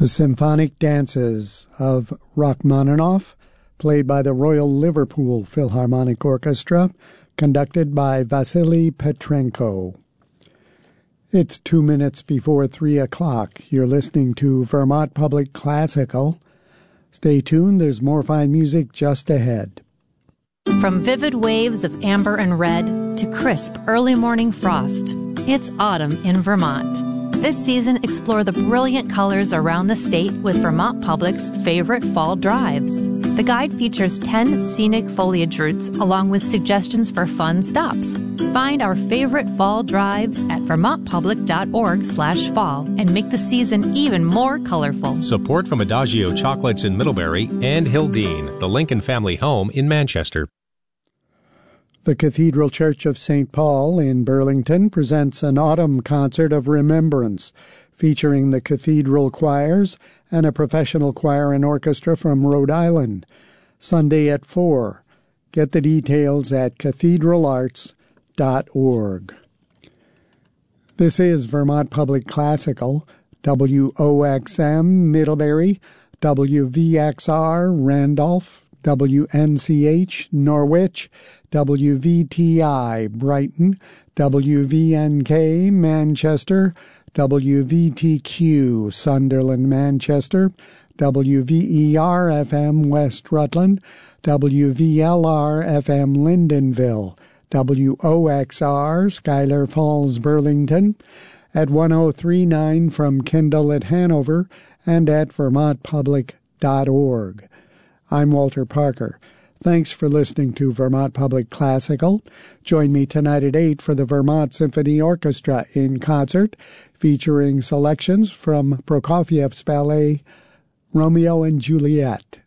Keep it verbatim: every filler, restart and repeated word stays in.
The Symphonic Dances of Rachmaninoff, played by the Royal Liverpool Philharmonic Orchestra, conducted by Vasily Petrenko. It's two minutes before three o'clock. You're listening to Vermont Public Classical. Stay tuned, there's more fine music just ahead. From vivid waves of amber and red to crisp early morning frost, it's autumn in Vermont. This season, explore the brilliant colors around the state with Vermont Public's favorite fall drives. The guide features ten scenic foliage routes along with suggestions for fun stops. Find our favorite fall drives at vermontpublic.org slash fall and make the season even more colorful. Support from Adagio Chocolates in Middlebury and Hildene, the Lincoln family home in Manchester. The Cathedral Church of Saint Paul in Burlington presents an autumn concert of remembrance featuring the cathedral choirs and a professional choir and orchestra from Rhode Island. Sunday at four. Get the details at cathedral arts dot org. This is Vermont Public Classical, W O X M Middlebury, W V X R Randolph, W N C H Norwich, W V T I Brighton, W V N K Manchester, W V T Q Sunderland Manchester, W V E R F M West Rutland, W V L R F M Lyndonville, W O X R Schuyler Falls Burlington, at one oh three point nine from Kendall at Hanover, and at vermont public dot org. I'm Walter Parker. Thanks for listening to Vermont Public Classical. Join me tonight at eight for the Vermont Symphony Orchestra in concert, featuring selections from Prokofiev's ballet Romeo and Juliet.